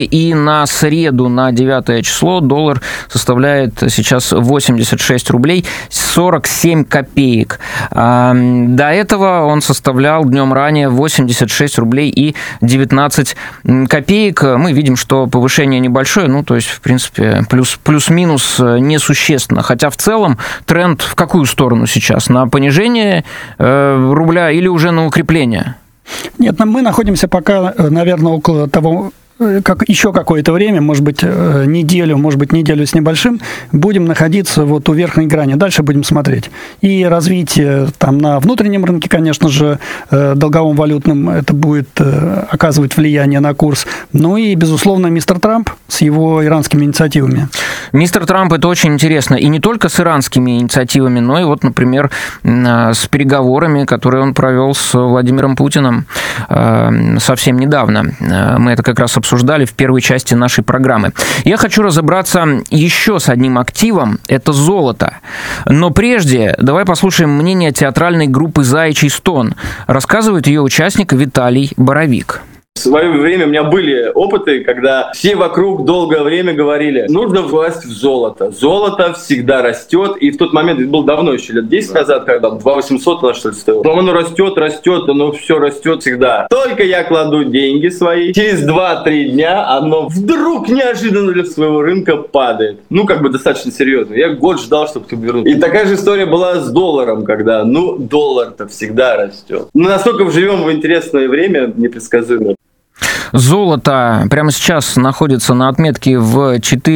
И на среду, на 9 число, доллар составляет сейчас 86 рублей 47 копеек. До этого он составлял днем ранее 86 рублей и 19 копеек. Мы видим, что повышение небольшое, ну, то есть, в принципе, плюс-минус несущественно. Хотя в целом тренд в какую сторону сейчас? На понижение рубля или уже на укрепление? Нет, мы находимся пока, наверное, около того, как еще какое-то время, может быть, неделю с небольшим, будем находиться вот у верхней грани. Дальше будем смотреть. И развитие там на внутреннем рынке, конечно же, долговом валютном, это будет оказывать влияние на курс. Ну и, безусловно, мистер Трамп с его иранскими инициативами. Мистер Трамп, это очень интересно. И не только с иранскими инициативами, но и вот, например, с переговорами, которые он провел с Владимиром Путиным совсем недавно. Мы это как раз обсуждали в первой части нашей программы. Я хочу разобраться еще с одним активом, это золото. Но прежде давай послушаем мнение театральной группы «Заячий стон». Рассказывает ее участник Виталий Боровик. В свое время у меня были опыты, когда все вокруг долгое время говорили, нужно власть в золото. Золото всегда растет. И в тот момент, это было давно, еще лет 10 назад, когда 2800 оно что ли стоило. Потом оно растет, оно все растет всегда. Только я кладу деньги свои, через 2-3 дня оно вдруг неожиданно для своего рынка падает. Ну, как бы достаточно серьезно. Я год ждал, чтобы ты вернул. И такая же история была с долларом, когда, доллар-то всегда растет. Мы настолько живем в интересное время, непредсказуемое. Золото прямо сейчас находится на отметке в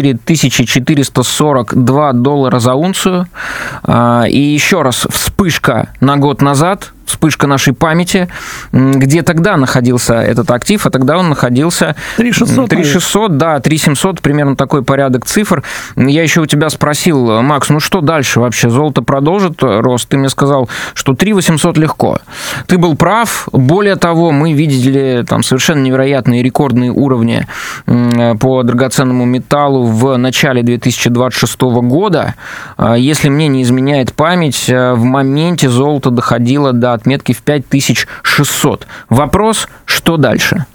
4442 доллара за унцию. И еще раз, вспышка на год назад, вспышка нашей памяти, где тогда находился этот актив, а тогда он находился... 3600, да, 3700, примерно такой порядок цифр. Я еще у тебя спросил, Макс, что дальше вообще? Золото продолжит рост? Ты мне сказал, что 3800 легко. Ты был прав. Более того, мы видели там совершенно невероятные рекордные уровни по драгоценному металлу в начале 2026 года. Если мне не изменяет память, в моменте золото доходило до отметки в 5600. Вопрос, что дальше?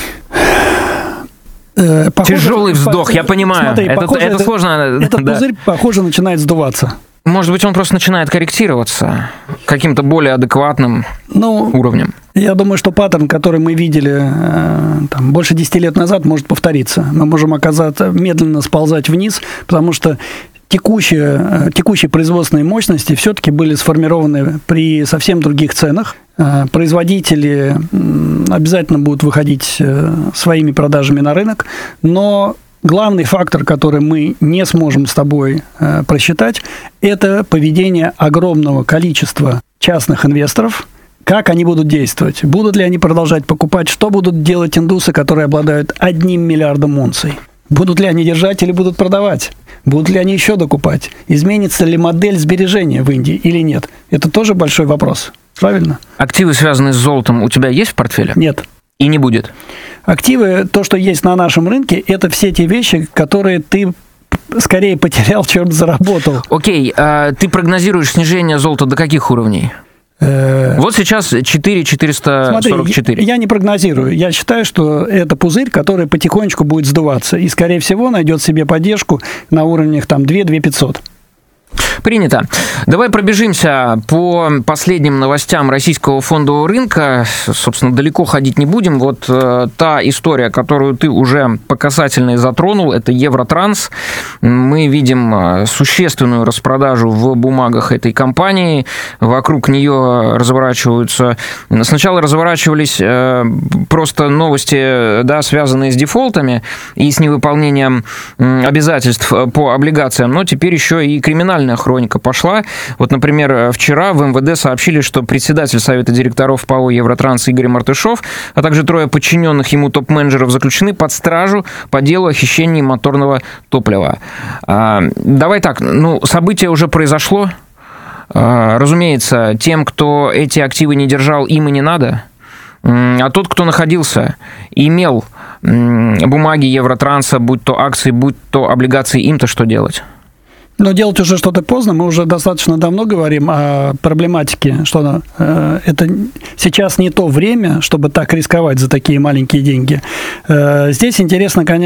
Тяжелый вздох, я понимаю. Смотри, это сложно. Этот пузырь, похоже, начинает сдуваться. Может быть, он просто начинает корректироваться каким-то более адекватным уровнем. Я думаю, что паттерн, который мы видели больше 10 лет назад, может повториться. Мы можем оказаться медленно сползать вниз, потому что текущие производственные мощности все-таки были сформированы при совсем других ценах. Производители обязательно будут выходить своими продажами на рынок, но главный фактор, который мы не сможем с тобой просчитать, это поведение огромного количества частных инвесторов. Как они будут действовать? Будут ли они продолжать покупать? Что будут делать индусы, которые обладают 1 миллиардом унций? Будут ли они держать или будут продавать? Будут ли они еще докупать? Изменится ли модель сбережения в Индии или нет? Это тоже большой вопрос. Правильно? Активы, связанные с золотом, у тебя есть в портфеле? Нет. И не будет? Активы, то, что есть на нашем рынке, это все те вещи, которые ты скорее потерял, чем заработал. Окей, ты прогнозируешь снижение золота до каких уровней? Вот сейчас 4,444. Смотри, я не прогнозирую. Я считаю, что это пузырь, который потихонечку будет сдуваться. И, скорее всего, найдет себе поддержку на уровнях 2-2500. Принято. Давай пробежимся по последним новостям российского фондового рынка. Собственно, далеко ходить не будем. Вот та история, которую ты уже по касательной затронул, это Евротранс. Мы видим существенную распродажу в бумагах этой компании. Вокруг нее сначала разворачивались просто новости, связанные с дефолтами и с невыполнением обязательств по облигациям, но теперь еще и криминальная хроника пошла. Вот, например, вчера в МВД сообщили, что председатель Совета директоров ПАО «Евротранс» Игорь Мартышов, а также 3 подчиненных ему топ-менеджеров заключены под стражу по делу о хищении моторного топлива. Давай так, событие уже произошло. Разумеется, тем, кто эти активы не держал, им и не надо. А тот, кто находился и имел бумаги Евротранса, будь то акции, будь то облигации, им-то что делать? Но делать уже что-то поздно. Мы уже достаточно давно говорим о проблематике, что это сейчас не то время, чтобы так рисковать за такие маленькие деньги. Здесь интересно, конечно,